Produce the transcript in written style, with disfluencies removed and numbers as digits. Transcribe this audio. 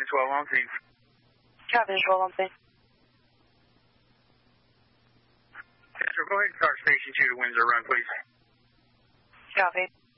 12 on scene. Copy, 12 on scene. Central, go ahead and start Station 2 to Windsor Run, please. Copy.